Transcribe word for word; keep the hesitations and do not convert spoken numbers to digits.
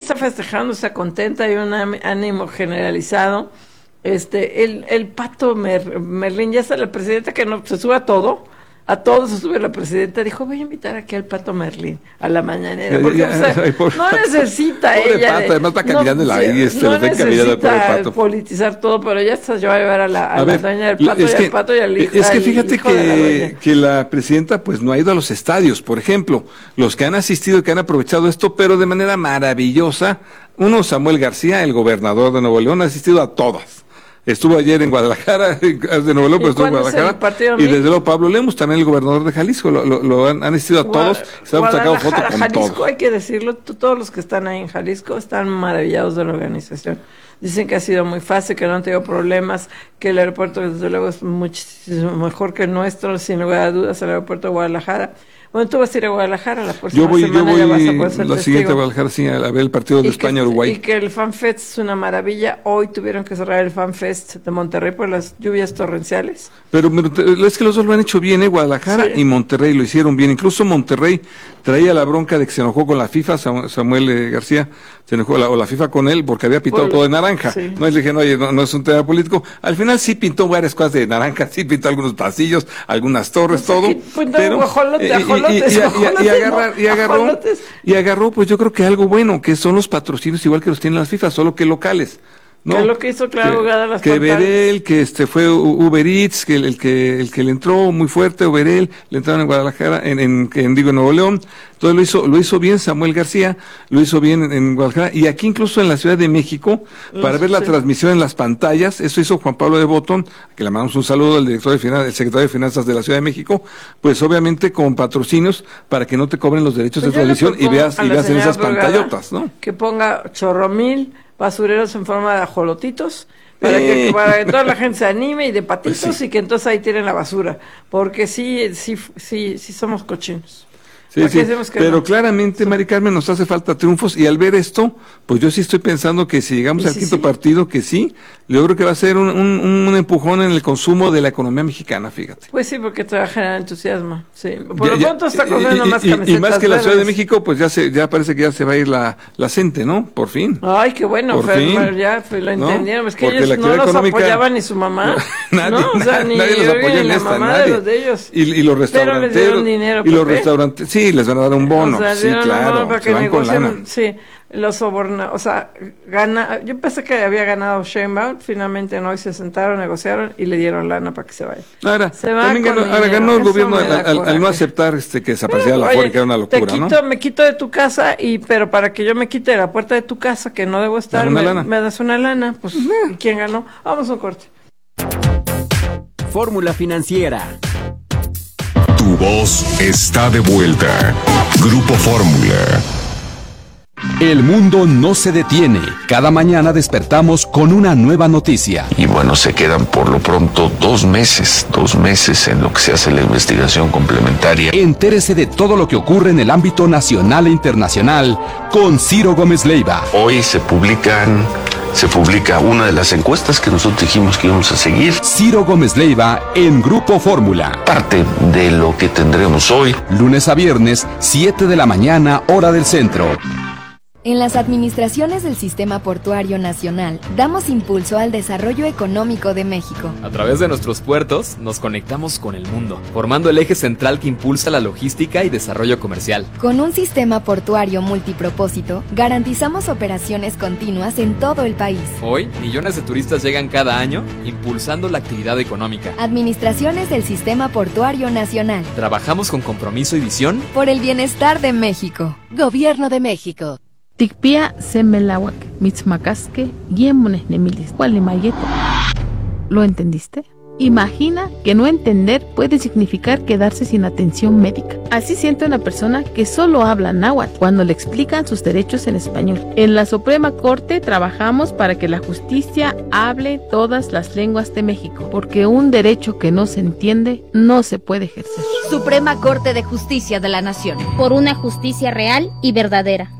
está festejando, está contenta, hay un ánimo generalizado. Este, el, el Pato Mer, Merlín, ya está la presidenta que no se sube a todo, a todo se sube la presidenta, dijo, voy a invitar aquí al Pato Merlín a la mañanera, porque ya, ya, o sea, ay, pobre, no necesita pobre ella, Pato, además está caminando no, ahí, este, no necesita politizar todo, pero ya se va a llevar a la, a a la ver, doña del Pato y que, al Pato y al hijo. Es que fíjate que, la que la presidenta pues no ha ido a los estadios, por ejemplo, los que han asistido y que han aprovechado esto, pero de manera maravillosa, uno, Samuel García, el gobernador de Nuevo León, ha asistido a todas. Estuvo ayer en Guadalajara, de Nuevo León, pero estuvo en Guadalajara. Y desde luego Pablo Lemus, también el gobernador de Jalisco, lo, lo, lo han, han asistido a todos, se han sacado foto con Jalisco, todos. Hay que decirlo, todos los que están ahí en Jalisco están maravillados de la organización. Dicen que ha sido muy fácil, que no han tenido problemas, que el aeropuerto desde luego es muchísimo mejor que el nuestro, sin lugar a dudas, el aeropuerto de Guadalajara. Bueno, tú vas a ir a Guadalajara la próxima yo voy, semana, yo voy ya vas a poder ser la testigo. Siguiente a Guadalajara, sí, a ver el partido de y España-Uruguay. Y que el FanFest es una maravilla. Hoy tuvieron que cerrar el FanFest de Monterrey por las lluvias torrenciales. Pero es que los dos lo han hecho bien, ¿eh? Guadalajara sí. Y Monterrey lo hicieron bien. Incluso Monterrey traía la bronca de que se enojó con la FIFA, Samuel eh, García, se enojó, la, o la FIFA con él, porque había pintado por, todo de naranja. Sí. No, le dije, no, oye, no, no es un tema político. Al final sí pintó varias cosas de naranja, sí pintó algunos pasillos, algunas torres, pues todo. Pintó pero, guajolote, ajolotes, y, y, y, y, y, agarrar, y agarró, y agarró, pues yo creo que algo bueno, que son los patrocinios igual que los tienen las FIFA, solo que locales. ¿No? Que es lo que hizo Claro que, las que Verel, que este fue Uber Eats, que el, el que el que le entró muy fuerte, Verel, le entraron en Guadalajara, en, en, en digo en Nuevo León, entonces lo hizo, lo hizo bien Samuel García, lo hizo bien en, en Guadalajara, y aquí incluso en la Ciudad de México, para ver la sí. transmisión en las pantallas, eso hizo Juan Pablo de Botón, que le mandamos un saludo al director de finanzas, el secretario de Finanzas de la Ciudad de México, pues obviamente con patrocinios para que no te cobren los derechos pues de transmisión y veas, y veas en esas pantallotas, ¿no? Que ponga chorromil, basureros en forma de ajolotitos, para, eh. que, para que toda la gente se anime y de patitos pues sí. y que entonces ahí tiren la basura, porque sí, sí, sí, sí somos cochinos. Sí, sí, pero no? claramente, Mari Carmen, nos hace falta triunfos, y al ver esto, pues yo sí estoy pensando que si llegamos sí, al quinto sí. partido, que sí, yo creo que va a ser un, un, un empujón en el consumo de la economía mexicana, fíjate. Pues sí, porque te va a generar entusiasmo, sí. Por ya, lo pronto está cogiendo más y, camisetas y más que la Ciudad verdes. de México, pues ya se, ya parece que ya se va a ir la, la CENTE, ¿no? Por fin. Ay, qué bueno, Fer, fin. ya pues, lo entendieron, ¿no? Es que porque ellos no los económica, apoyaban ni su mamá, no, nadie, ¿no? O sea, ni nadie los apoya en esta, la mamá nadie. de los de ellos. Y, y los restauranteros, pero les dieron dinero, y los restaurantes, sí, les van a dar un bono. O sea, sí, claro, para que negocien, sí, los soborna, o sea, gana, yo pensé que había ganado Sheinbaum, finalmente no, y se sentaron, negociaron y le dieron lana para que se vaya. Ahora, se va también ganó, ahora ganó el gobierno al, al, al no aceptar este que desapareciera la Afore, que era una locura, te quito, ¿no? Me quito de tu casa, y pero para que yo me quite de la puerta de tu casa, que no debo estar, me, me das una lana, pues, uh-huh. ¿quién ganó? Vamos a un corte. Fórmula Financiera. Tu voz está de vuelta. Grupo Fórmula. El mundo no se detiene. Cada mañana despertamos con una nueva noticia. Y bueno, se quedan por lo pronto dos meses, dos meses en lo que se hace la investigación complementaria. Entérese de todo lo que ocurre en el ámbito nacional e internacional con Ciro Gómez Leiva. Hoy se publican... Se publica una de las encuestas que nosotros dijimos que íbamos a seguir. Ciro Gómez Leiva en Grupo Fórmula. Parte de lo que tendremos hoy. Lunes a viernes, siete de la mañana, hora del centro. En las administraciones del Sistema Portuario Nacional, damos impulso al desarrollo económico de México. A través de nuestros puertos, nos conectamos con el mundo, formando el eje central que impulsa la logística y desarrollo comercial. Con un sistema portuario multipropósito, garantizamos operaciones continuas en todo el país. Hoy, millones de turistas llegan cada año, impulsando la actividad económica. Administraciones del Sistema Portuario Nacional. Trabajamos con compromiso y visión por el bienestar de México. Gobierno de México. Tikpia semelawak, mitzmacasque, guiemones nemilis, cualimayeto. ¿Lo entendiste? Imagina que no entender puede significar quedarse sin atención médica. Así siente una persona que solo habla náhuatl cuando le explican sus derechos en español. En la Suprema Corte trabajamos para que la justicia hable todas las lenguas de México, porque un derecho que no se entiende no se puede ejercer. Suprema Corte de Justicia de la Nación. Por una justicia real y verdadera.